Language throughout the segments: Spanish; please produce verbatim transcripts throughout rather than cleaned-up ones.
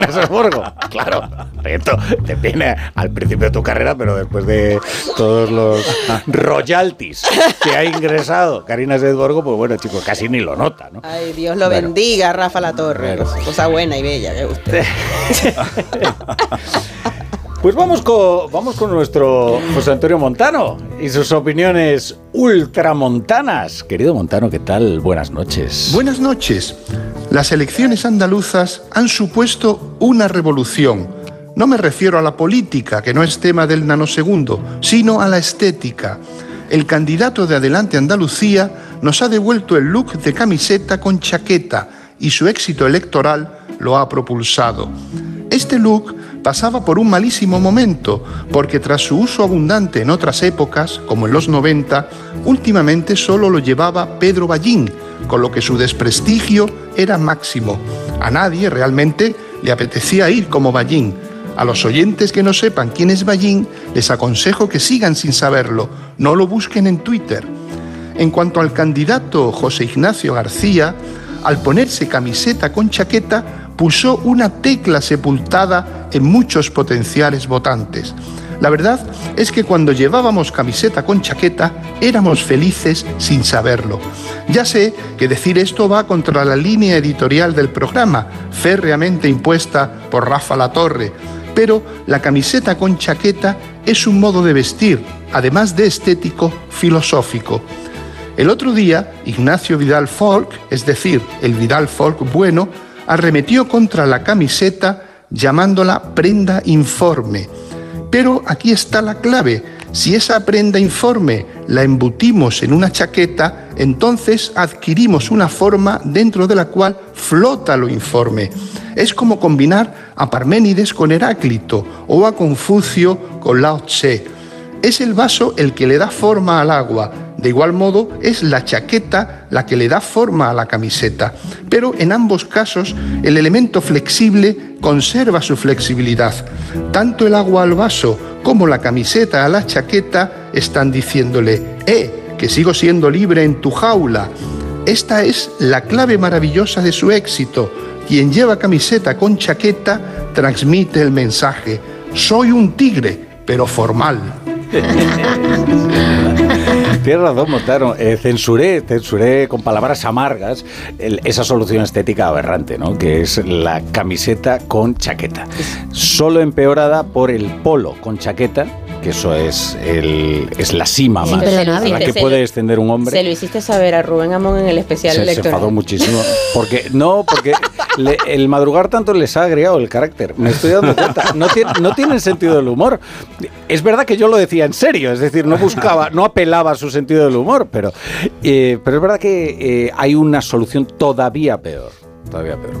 Edborgo. Claro, esto te viene al principio de tu carrera, pero después de todos los royalties que ha ingresado Karina Edborgo, pues bueno, chicos, casi ni lo nota, ¿no? Ay, Dios lo bueno. bendiga, Rafa Latorre. Bueno. Cosa buena y bella que usted. Pues vamos con, vamos con nuestro José Antonio Montano y sus opiniones ultramontanas. Querido Montano, ¿qué tal? Buenas noches. Buenas noches. Las elecciones andaluzas han supuesto una revolución. No me refiero a la política, que no es tema del nanosegundo, sino a la estética. El candidato de Adelante Andalucía nos ha devuelto el look de camiseta con chaqueta y su éxito electoral lo ha propulsado. Este look pasaba por un malísimo momento, porque tras su uso abundante en otras épocas, como en los noventa, últimamente solo lo llevaba Pedro Ballín, con lo que su desprestigio era máximo. A nadie realmente le apetecía ir como Ballín. A los oyentes que no sepan quién es Ballín, les aconsejo que sigan sin saberlo, no lo busquen en Twitter. En cuanto al candidato José Ignacio García, al ponerse camiseta con chaqueta, puso una tecla sepultada en muchos potenciales votantes. La verdad es que cuando llevábamos camiseta con chaqueta éramos felices sin saberlo. Ya sé que decir esto va contra la línea editorial del programa, férreamente impuesta por Rafa Latorre, pero la camiseta con chaqueta es un modo de vestir, además de estético, filosófico. El otro día, Ignacio Vidal Folk, es decir, el Vidal Folk bueno, arremetió contra la camiseta llamándola prenda informe. Pero aquí está la clave. Si esa prenda informe la embutimos en una chaqueta, entonces adquirimos una forma dentro de la cual flota lo informe. Es como combinar a Parménides con Heráclito o a Confucio con Lao Tse. Es el vaso el que le da forma al agua. De igual modo, es la chaqueta la que le da forma a la camiseta. Pero en ambos casos, el elemento flexible conserva su flexibilidad. Tanto el agua al vaso como la camiseta a la chaqueta están diciéndole: ¡eh, que sigo siendo libre en tu jaula! Esta es la clave maravillosa de su éxito. Quien lleva camiseta con chaqueta transmite el mensaje: soy un tigre, pero formal. Tienes razón, Montano. Eh, censuré, censuré con palabras amargas el, esa solución estética aberrante, ¿no? Que es la camiseta con chaqueta. Solo empeorada por el polo con chaqueta, que eso es, el, es la cima más a la que puede extender un hombre. Se lo hiciste saber a Rubén Amón en el especial se, electoral. Se enfadó muchísimo. Porque, no, porque le, el madrugar tanto les ha agriado el carácter. Me estoy dando cuenta. No, tiene, no tienen sentido del humor. Es verdad que yo lo decía en serio, es decir, no buscaba, no apelaba a su sentido del humor, pero, eh, pero es verdad que eh, hay una solución todavía peor. Todavía peor.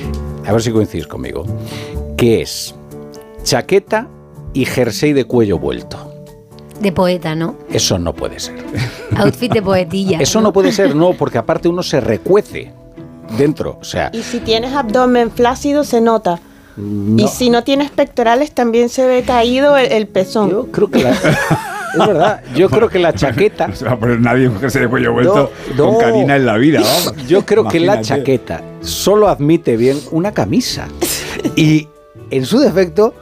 A ver si coincidís conmigo. Que es chaqueta y jersey de cuello vuelto. De poeta, ¿no? Eso no puede ser. Outfit de poetilla. Eso no, no puede ser, no, porque aparte uno se recuece dentro, o sea... Y si tienes abdomen flácido se nota. No. Y si no tienes pectorales también se ve caído el, el pezón. Yo creo que la... Es verdad, yo creo que la chaqueta... No se va a poner nadie un jersey de cuello vuelto no, con no. Karina en la vida, vamos. Yo creo Imagínate. que la chaqueta solo admite bien una camisa. Y en su defecto...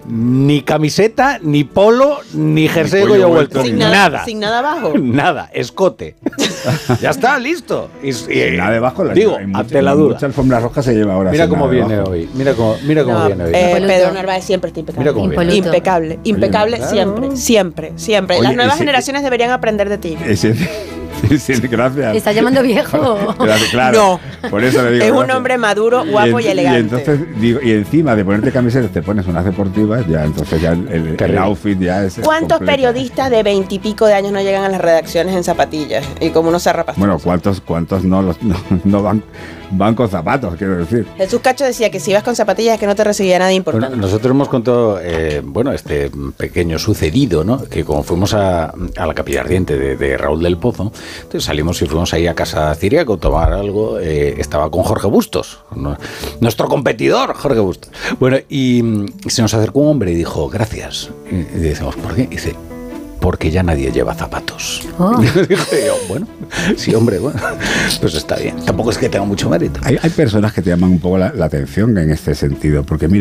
Ni camiseta, ni polo, ni jersey de cuello vuelto. Sin nada, nada. Sin nada abajo. Nada, escote. Ya está, listo. Y, y, Sin nada debajo. La digo, mucha, ante la duda. Mucha alfombra roja se lleva ahora. Mira cómo viene debajo. hoy. Mira cómo, mira cómo no, viene hoy. Eh, Pedro Narváez siempre está impecable. Mira cómo viene. Impecable. Impecable Oye, siempre, claro. siempre, siempre. Oye, Las nuevas ese, generaciones deberían aprender de ti. Ese, sí, gracias. ¿Te está llamando viejo? Gracias, claro. No. Por eso le digo. Es un gracias. hombre maduro, guapo y, y y elegante. Y entonces digo, y encima de ponerte camisetas te pones unas deportivas, ya entonces ya el, el, el outfit ya es. ¿Cuántos completo. periodistas de veintipico de años no llegan a las redacciones en zapatillas? Y como unos zarrapastrosos. Bueno, ¿cuántos, cuántos no, los, no, no van, van con zapatos, quiero decir? Jesús Cacho decía que si ibas con zapatillas es que no te recibía nada importante. Bueno, nosotros hemos contado, eh, bueno, este pequeño sucedido, ¿no? Que como fuimos a, a la Capilla Ardiente de, de Raúl del Pozo, entonces salimos y fuimos ahí a casa Ciriaco a tomar algo, eh, estaba con Jorge Bustos, ¿no? Nuestro competidor, Jorge Bustos. Bueno, y, y se nos acercó un hombre y dijo, gracias. Y, y decimos, ¿por qué? Y dice, porque ya nadie lleva zapatos. Oh. Dije yo, bueno, sí, hombre, bueno, pues está bien. Tampoco es que tenga mucho mérito. Hay, hay personas que te llaman un poco la, la atención en este sentido, porque mira,